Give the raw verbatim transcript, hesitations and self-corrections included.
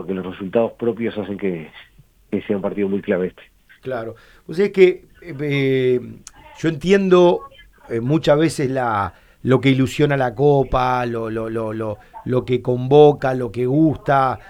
porque los resultados propios hacen que, que sea un partido muy clave este. Claro. O sea, es que eh, yo entiendo eh, muchas veces la, lo que ilusiona la Copa, lo, lo, lo, lo, lo que convoca, lo que gusta,